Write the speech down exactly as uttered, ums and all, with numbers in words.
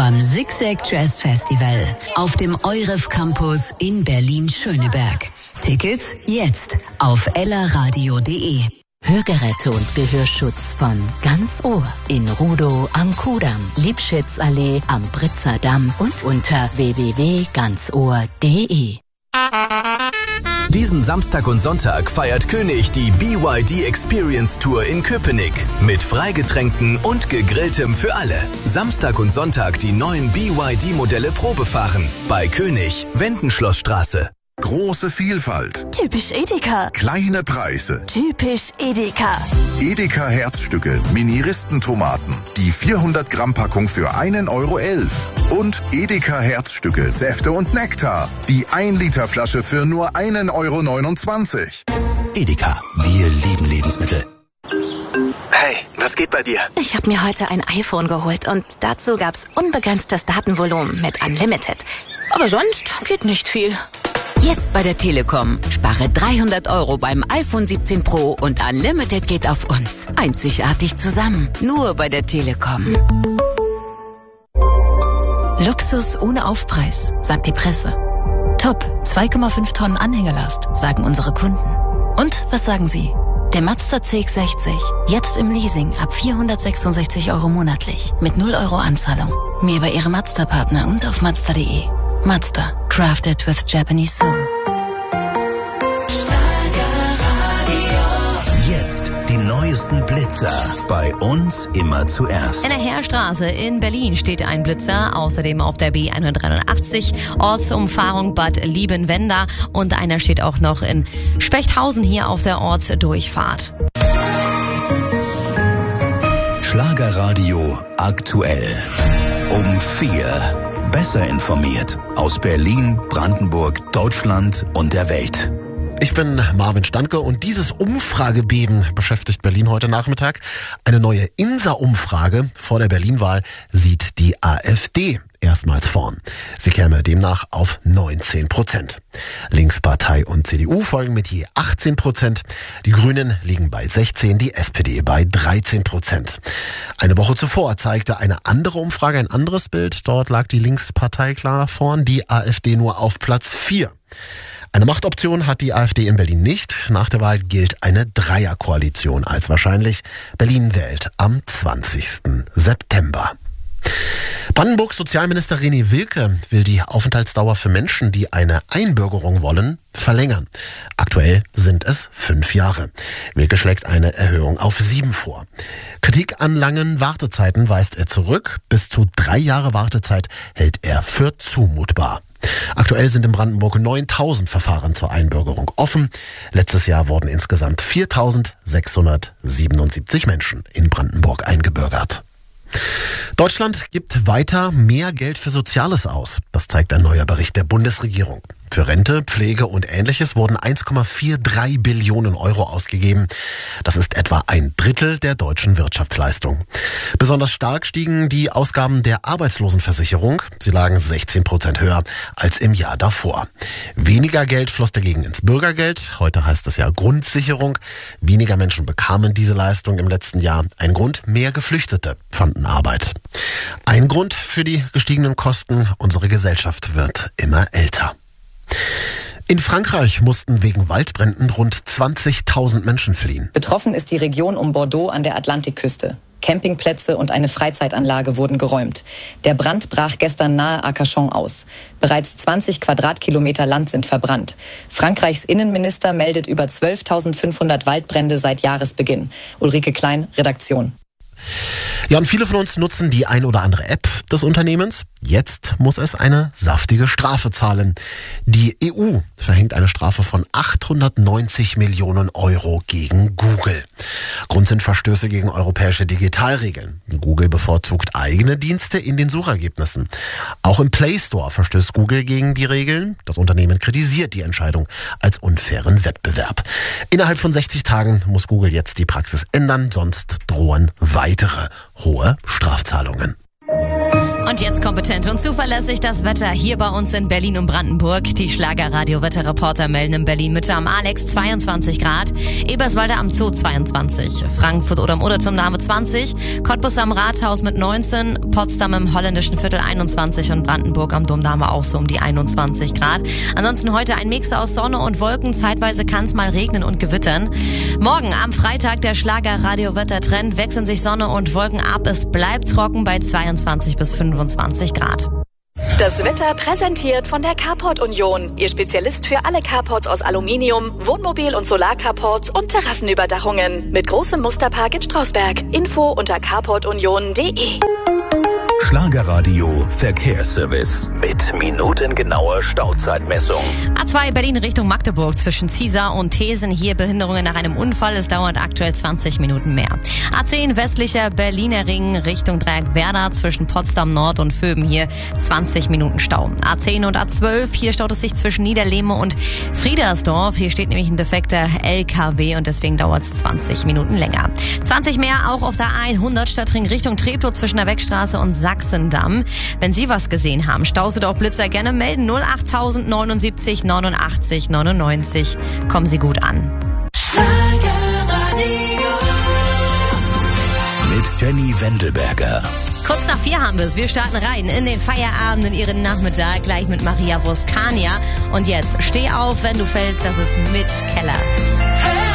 beim Zigzag Jazz Festival auf dem Euref Campus in Berlin-Schöneberg. Tickets jetzt auf ellaradio punkt de. Hörgeräte und Gehörschutz von Ganz Ohr in Rudow am Kudamm, Liebschitzallee am Britzer Damm und unter w w w punkt ganz ohr punkt de. Diesen Samstag und Sonntag feiert König die B Y D Experience Tour in Köpenick mit Freigetränken und Gegrilltem für alle. Samstag und Sonntag die neuen B Y D-Modelle Probe fahren bei König, Wendenschlossstraße. Große Vielfalt. Typisch Edeka. Kleine Preise. Typisch Edeka. Edeka Herzstücke, Mini-Ristentomaten. Die vierhundert Gramm Packung für einen Euro elf. Und Edeka Herzstücke, Säfte und Nektar. Die ein Liter Flasche für nur einen Euro neunundzwanzig. Edeka, wir lieben Lebensmittel. Hey, was geht bei dir? Ich habe mir heute ein iPhone geholt und dazu gab's unbegrenztes Datenvolumen mit Unlimited. Aber sonst geht nicht viel. Jetzt bei der Telekom. Spare dreihundert Euro beim iPhone siebzehn Pro und Unlimited geht auf uns. Einzigartig zusammen. Nur bei der Telekom. Luxus ohne Aufpreis, sagt die Presse. Top, zwei Komma fünf Tonnen Anhängerlast, sagen unsere Kunden. Und was sagen Sie? Der Mazda C X sechzig, jetzt im Leasing ab vierhundertsechsundsechzig Euro monatlich, mit null Euro Anzahlung. Mehr bei Ihrem Mazda-Partner und auf mazda punkt de. Mazda, crafted with Japanese soul. Jetzt die neuesten Blitzer. Bei uns immer zuerst. In der Heerstraße in Berlin steht ein Blitzer. Außerdem auf der B hundertdreiundachtzig, Ortsumfahrung Bad Liebenwender. Und einer steht auch noch in Spechthausen hier auf der Ortsdurchfahrt. Schlagerradio aktuell. Um vier. Besser informiert aus Berlin, Brandenburg, Deutschland und der Welt. Ich bin Marvin Standke und dieses Umfragebeben beschäftigt Berlin heute Nachmittag. Eine neue Insa-Umfrage vor der Berlin-Wahl sieht die AfD erstmals vorn. Sie käme demnach auf neunzehn Prozent. Linkspartei und C D U folgen mit je achtzehn Prozent. Die Grünen liegen bei sechzehn, die S P D bei dreizehn Prozent. Eine Woche zuvor zeigte eine andere Umfrage ein anderes Bild. Dort lag die Linkspartei klar nach vorn, die AfD nur auf Platz vier. Eine Machtoption hat die AfD in Berlin nicht. Nach der Wahl gilt eine Dreierkoalition als wahrscheinlich. Berlin wählt am zwanzigsten September. Brandenburgs Sozialminister René Wilke will die Aufenthaltsdauer für Menschen, die eine Einbürgerung wollen, verlängern. Aktuell sind es fünf Jahre. Wilke schlägt eine Erhöhung auf sieben vor. Kritik an langen Wartezeiten weist er zurück. Bis zu drei Jahre Wartezeit hält er für zumutbar. Aktuell sind in Brandenburg neuntausend Verfahren zur Einbürgerung offen. Letztes Jahr wurden insgesamt viertausendsechshundertsiebenundsiebzig Menschen in Brandenburg eingebürgert. Deutschland gibt weiter mehr Geld für Soziales aus. Das zeigt ein neuer Bericht der Bundesregierung. Für Rente, Pflege und Ähnliches wurden eins Komma dreiundvierzig Billionen Euro ausgegeben. Das ist etwa ein Drittel der deutschen Wirtschaftsleistung. Besonders stark stiegen die Ausgaben der Arbeitslosenversicherung. Sie lagen sechzehn Prozent höher als im Jahr davor. Weniger Geld floss dagegen ins Bürgergeld. Heute heißt es ja Grundsicherung. Weniger Menschen bekamen diese Leistung im letzten Jahr. Ein Grund, mehr Geflüchtete fanden Arbeit. Ein Grund für die gestiegenen Kosten, unsere Gesellschaft wird immer älter. In Frankreich mussten wegen Waldbränden rund zwanzigtausend Menschen fliehen. Betroffen ist die Region um Bordeaux an der Atlantikküste. Campingplätze und eine Freizeitanlage wurden geräumt. Der Brand brach gestern nahe Arcachon aus. Bereits zwanzig Quadratkilometer Land sind verbrannt. Frankreichs Innenminister meldet über zwölftausendfünfhundert Waldbrände seit Jahresbeginn. Ulrike Klein, Redaktion. Ja, und viele von uns nutzen die ein oder andere App des Unternehmens. Jetzt muss es eine saftige Strafe zahlen. Die E U verhängt eine Strafe von achthundertneunzig Millionen Euro gegen Google. Grund sind Verstöße gegen europäische Digitalregeln. Google bevorzugt eigene Dienste in den Suchergebnissen. Auch im Play Store verstößt Google gegen die Regeln. Das Unternehmen kritisiert die Entscheidung als unfairen Wettbewerb. Innerhalb von sechzig Tagen muss Google jetzt die Praxis ändern, sonst drohen weitere hohe Strafzahlungen. Und jetzt kompetent und zuverlässig das Wetter hier bei uns in Berlin und Brandenburg. Die Schlagerradio-Wetterreporter melden in Berlin-Mitte am Alex zweiundzwanzig Grad, Eberswalde am Zoo zweiundzwanzig, Frankfurt oder am Oderturm Name zwanzig, Cottbus am Rathaus mit neunzehn, Potsdam im holländischen Viertel einundzwanzig und Brandenburg am Domdame auch so um die einundzwanzig Grad. Ansonsten heute ein Mix aus Sonne und Wolken, zeitweise kann es mal regnen und gewittern. Morgen am Freitag der Schlagerradio-Wettertrend, wechseln sich Sonne und Wolken ab, es bleibt trocken bei zweiundzwanzig bis fünfundzwanzig Grad. Das Wetter präsentiert von der Carport Union. Ihr Spezialist für alle Carports aus Aluminium, Wohnmobil- und Solarcarports und Terrassenüberdachungen. Mit großem Musterpark in Strausberg. Info unter carport union punkt de. Schlagerradio Verkehrsservice mit minutengenauer Stauzeitmessung. A zwei Berlin Richtung Magdeburg zwischen Ziesar und Thesen. Hier Behinderungen nach einem Unfall. Es dauert aktuell zwanzig Minuten mehr. A zehn westlicher Berliner Ring Richtung Dreieck Werder zwischen Potsdam Nord und Vöben. Hier zwanzig Minuten Stau. A zehn und A zwölf. Hier staut es sich zwischen Niederlehme und Friedersdorf. Hier steht nämlich ein defekter L K W und deswegen dauert es zwanzig Minuten länger. zwanzig mehr auch auf der hundert Stadtring Richtung Treptow zwischen der Beckstraße und Sachsendamm. Wenn Sie was gesehen haben, Staus oder auch Blitzer, gerne melden. null acht neunundsiebzig neunundachtzig neunundneunzig. Kommen Sie gut an. Mit Jenny Wendelberger. Kurz nach vier haben wir es. Wir starten rein in den Feierabend, in Ihren Nachmittag, gleich mit Maria Voskania. Und jetzt, steh auf, wenn du fällst, das ist Mitch Keller.